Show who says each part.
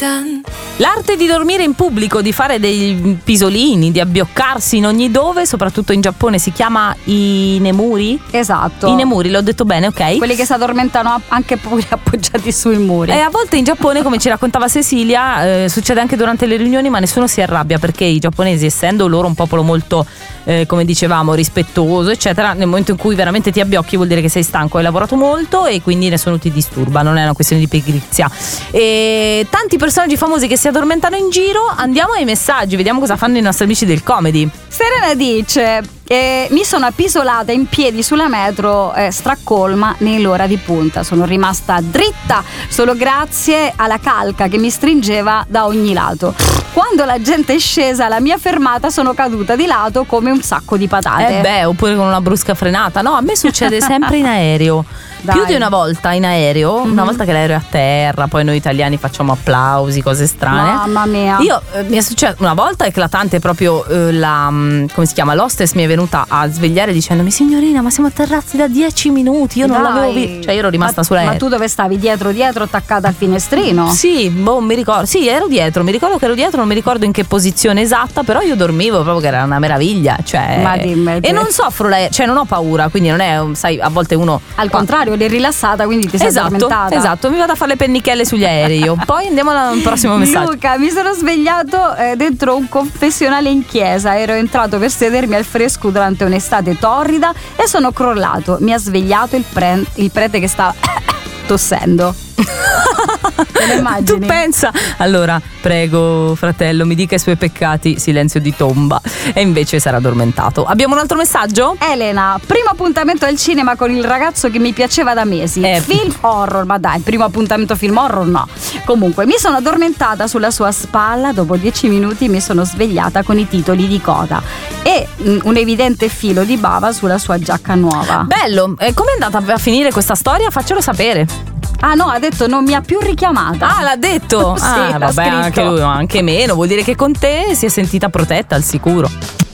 Speaker 1: L'arte di dormire in pubblico, di fare dei pisolini, di abbioccarsi in ogni dove, soprattutto in Giappone, si chiama inemuri?
Speaker 2: Esatto.
Speaker 1: Inemuri, l'ho detto bene, ok?
Speaker 2: Quelli che si addormentano anche pure appoggiati sui muri.
Speaker 1: E a volte in Giappone, come ci raccontava Cecilia, succede anche durante le riunioni, ma nessuno si arrabbia, perché i giapponesi, essendo loro un popolo molto, come dicevamo, rispettoso, eccetera, nel momento in cui veramente ti abbiocchi vuol dire che sei stanco, hai lavorato molto e quindi nessuno ti disturba, non è una questione di pigrizia. E tanti personaggi famosi che si addormentano in giro. Andiamo ai messaggi, vediamo cosa fanno i nostri amici del comedy.
Speaker 2: Serena dice: mi sono appisolata in piedi sulla metro stracolma nell'ora di punta. Sono rimasta dritta solo grazie alla calca che mi stringeva da ogni lato. Quando la gente è scesa alla mia fermata sono caduta di lato come un sacco di patate.
Speaker 1: Oppure con una brusca frenata. No, a me succede sempre in aereo.
Speaker 2: Dai.
Speaker 1: Più di una volta in aereo, una volta che l'aereo è a terra, poi noi italiani facciamo applausi, cose strane.
Speaker 2: Mamma mia.
Speaker 1: Mi è successo una volta eclatante, proprio come si chiama, l'hostess mi è venuta a svegliare dicendomi: signorina, ma siamo atterrati da 10 minuti, io non l'avevo visto. Cioè io ero rimasta sull'aereo.
Speaker 2: Ma tu dove stavi? Dietro attaccata al finestrino?
Speaker 1: Sì, mi ricordo. Sì, ero dietro, mi ricordo che ero dietro, non mi ricordo in che posizione esatta, però io dormivo proprio che era una meraviglia, cioè.
Speaker 2: Ma dimmi.
Speaker 1: E non soffro cioè non ho paura, quindi non è, sai, a volte uno
Speaker 2: al contrario, eri rilassata, quindi ti sei addormentata.
Speaker 1: Esatto, mi vado a fare le pennichelle sugli aerei io. Poi andiamo al prossimo messaggio.
Speaker 2: Luca: mi sono svegliato dentro un confessionale in chiesa, ero entrato per sedermi al fresco durante un'estate torrida e sono crollato. Mi ha svegliato il prete che stava tossendo. Te lo immagini?
Speaker 1: Tu pensa? Allora, prego fratello, mi dica i suoi peccati, silenzio di tomba. E invece sarà addormentato. Abbiamo un altro messaggio?
Speaker 2: Elena: primo appuntamento al cinema con il ragazzo che mi piaceva da mesi. Film horror, ma dai, primo appuntamento film horror no. Comunque mi sono addormentata sulla sua spalla, dopo 10 minuti mi sono svegliata con i titoli di coda e un evidente filo di bava sulla sua giacca nuova.
Speaker 1: Bello, com'è andata a finire questa storia? Faccelo sapere.
Speaker 2: Ah no, ha detto non mi ha più richiamata.
Speaker 1: Ah, l'ha detto?
Speaker 2: Sì, l'ha
Speaker 1: vabbè,
Speaker 2: scritto.
Speaker 1: anche lui, anche meno. Vuol dire che con te si è sentita protetta al sicuro.